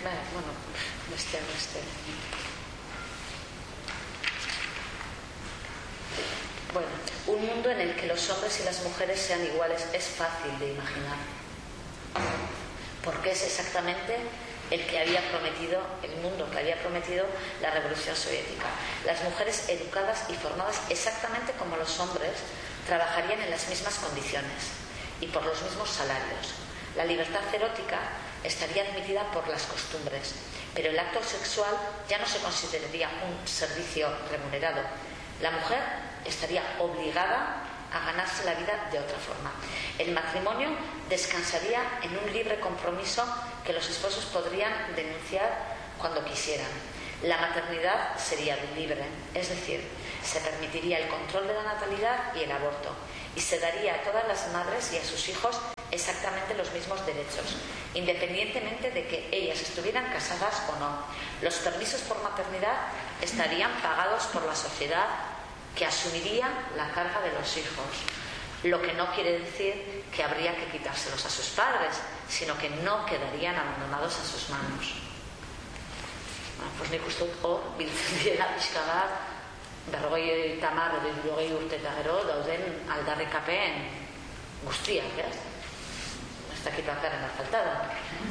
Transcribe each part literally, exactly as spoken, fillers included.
Bueno, beste, beste. Bueno, un mundo en el que los hombres y las mujeres sean iguales es fácil de imaginar, porque es exactamente el que había prometido, el mundo que había prometido la Revolución Soviética. Las mujeres educadas y formadas exactamente como los hombres trabajarían en las mismas condiciones y por los mismos salarios. La libertad erótica estaría admitida por las costumbres, pero el acto sexual ya no se consideraría un servicio remunerado. La mujer estaría obligada a ganarse la vida de otra forma. El matrimonio descansaría en un libre compromiso que los esposos podrían denunciar cuando quisieran. La maternidad sería libre, es decir, se permitiría el control de la natalidad y el aborto, y se daría a todas las madres y a sus hijos exactamente los mismos derechos, independientemente de que ellas estuvieran casadas o no. Los permisos por maternidad estarían pagados por la sociedad, que asumiría la carga de los hijos, lo que no quiere decir que habría que quitárselos a sus padres, sino que no quedarían abandonados a sus manos. Bueno, pues nik uste dut hor biltzen dira pixka bat berrogei tamar edo hirurogei urte eta gero dauden aldarrikapen guztiak, ez? Ez dakit bakaren afaltada.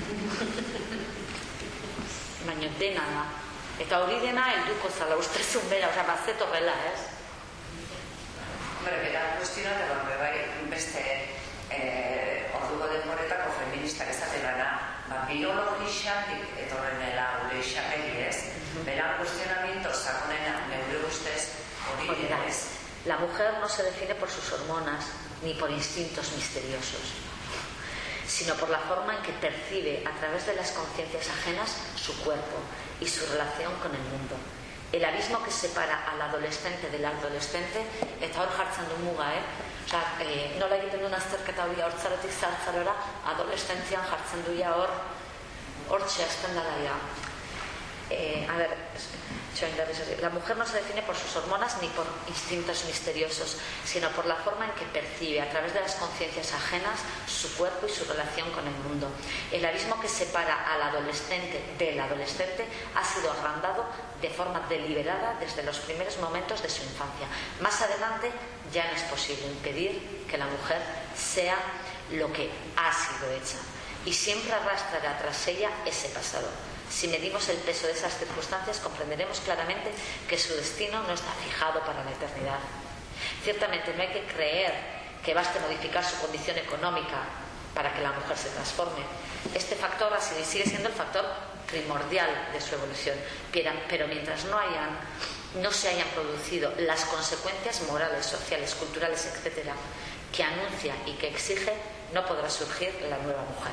Baina dena da. Eta hori dena helduko zala ustezun bera, oza, bazetorrela, ez? Hombre, bera kuestionat, edo bai, beste eh, orduko denboretako feministak ezaten gana, ba, biologixak etorrenela gure isapegi, ez? Bera kuestionamiento sakonena, neure ustez, hori ez. La mujer no se define por sus hormonas ni por instintos misteriosos, sino por la forma en que percibe a través de las conciencias ajenas su cuerpo y su relación con el mundo. El abismo que separa al adolescente del adolescente, eta hor jartzen du muga, eh? Osa, eh, nola egiten duen azterketa hori hortzarotik zartzarora, adolescentzian jartzen du ja hor, hor txeazten dara ja. Eh, a ver, la mujer no se define por sus hormonas ni por instintos misteriosos, sino por la forma en que percibe a través de las conciencias ajenas su cuerpo y su relación con el mundo. El abismo que separa al adolescente del adolescente ha sido agrandado de forma deliberada desde los primeros momentos de su infancia. Más adelante ya no es posible impedir que la mujer sea lo que ha sido hecha, y siempre arrastrará tras ella ese pasado. Si medimos el peso de esas circunstancias, comprenderemos claramente que su destino no está fijado para la eternidad. Ciertamente no hay que creer que baste modificar su condición económica para que la mujer se transforme. Este factor ha sido y sigue siendo el factor primordial de su evolución, pero mientras no hayan, no se hayan producido las consecuencias morales, sociales, culturales, etcétera, que anuncia y que exige, no podrá surgir la nueva mujer.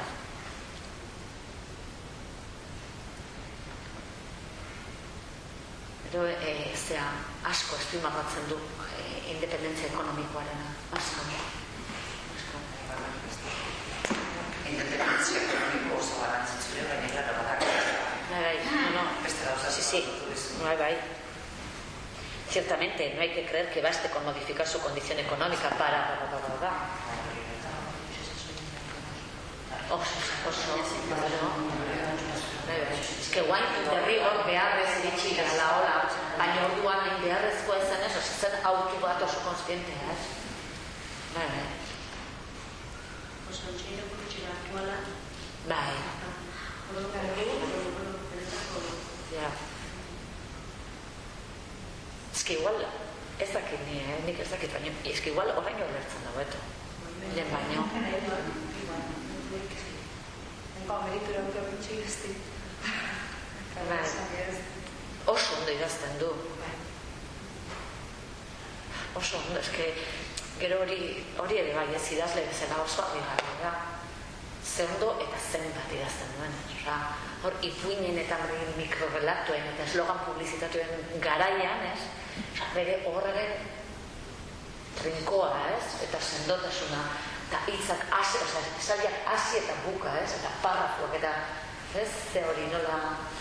Pero, eh, zera, asko estimagatzen du eh, independentzia ekonomikoarena, asko. Asko. Independentzia ekonomiko oso garrantzitsua, baina gara badak. Bai, bai, no, no. Beste gauza. Sí, sí, bai, bai. Ciertamente, no hay que creer que baste con modificar su condición económica para... para, para, para, para. Oso, oso, ez que guain derrigor beharrez iritsi gara hola, baina orduan hain beharrezkoa ezen ez, zen autu bat oso konstientea, ez? Bai, bai. Oso txeiro kurtxera aktuala. Bai. Ja. Ez que igual, ez dakit ni, eh? Nik ez dakit baino, ez que igual horrein horretzen dago, eto. Lehen baino. Enko meritura uke bintxe guzti. Oso ondo idazten du. Oso ondo, ez que gero hori hori ere bai, ez idazle bezala oso arrigarri da. Ze ondo eta zenbat idazten duen. Osa, hor ipuinen eta mikrorrelatuen eta eslogan publizitatuen garaian, ez? Osa, bere horregen trinkoa, ez? Eta sendotasuna. Eta hitzak hasi, oza, esaliak hasi eta buka, ez? Eta parrafuak, eta ez, ze hori nola...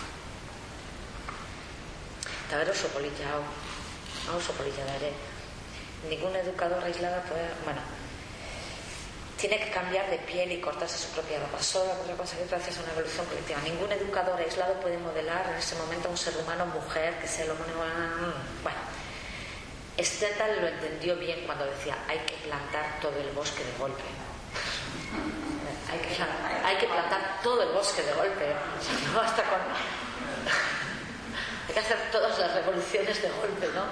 Eta bero oso polita hau, hau oso polita da ere. Ningún educador aislada puede... Bueno, tiene que cambiar de piel y cortarse su propia ropa. Solo la podrá conseguir gracias a una evolución colectiva. Ningún educador aislado puede modelar en ese momento a un ser humano, mujer, que sea el homónimo. Bueno, Stendhal lo entendió bien cuando decía: hay que plantar todo el bosque de golpe. Hay que, hay que plantar todo el bosque de golpe. No basta con. Hay que hacer todas las revoluciones de golpe, ¿no?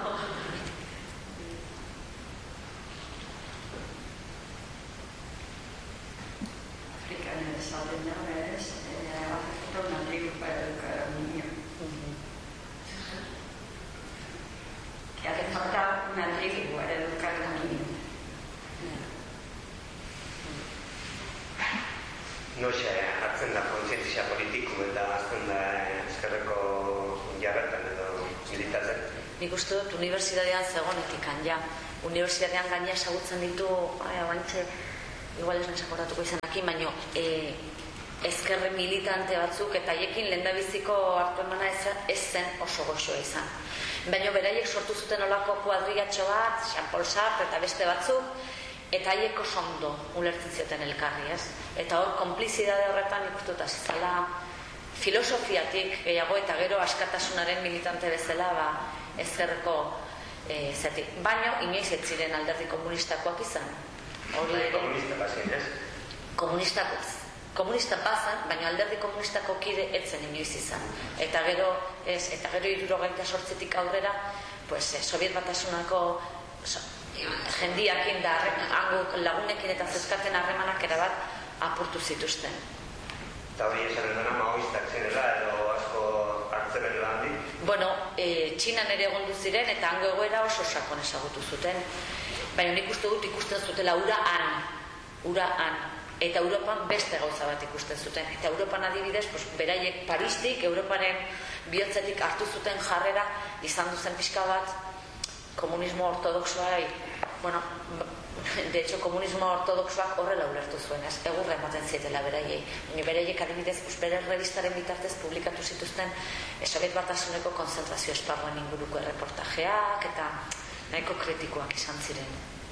África, en el Salvador, es hace falta una tribu para educar a un niño. Que hace falta una tribu para educar a un niño. Noixe hartzen da kontzientzia politiko eta azten da ezkerreko jarretan edo militatzen. Nik uste dut unibertsitatean zegonetik ja. Unibertsitatean gaina ezagutzen ditu, abantxe, igual ez naiz akordatuko izanak, baina eh, ezkerre militante batzuk eta haiekin lehendabiziko hartu emana ez zen oso goxoa izan. Baina beraiek sortu zuten olako kuadriatxo bat, Jean-Paul Sartre eta beste batzuk, eta haiek oso ondo ulertzen zioten elkarri, ez? Eta hor, konplizidade horretan ikustu eta zizala filosofiatik gehiago eta gero askatasunaren militante bezala ba, ezkerreko e, zetik. Baina, inoiz ez ziren alderdi komunistakoak izan. Hori ere... Komunista bazin, ez? Komunista, komunista bazan, baina alderdi komunistako kide etzen inoiz izan. Eta gero, ez, eta gero hirurogeita zortzitik aurrera, pues, eh, Sobiet Batasunako so, jendiakin da lagunekin eta zezkaten harremanak erabat apurtu zituzten. Eta hori esan dena maoistak zenela edo asko hartzeren handi? Bueno, e, Txinan ere egondu ziren eta hango egoera oso sakon ezagutu zuten. Baina nik uste dut ikusten zutela ura han, ura han. Eta Europan beste gauza bat ikusten zuten. Eta Europan adibidez, pues, beraiek Paristik, Europaren bihotzetik hartu zuten jarrera, izan duzen pixka bat, komunismo ortodoxoa, bueno, de hecho, komunismo ortodoxoak horrela ulertu zuen, ez? Egurra ematen zietela beraiei. Beraiek adibidez, bere revistaren bitartez publikatu zituzten Sobiet Batasuneko konzentrazio esparruen inguruko erreportajeak eta nahiko kritikoak izan ziren.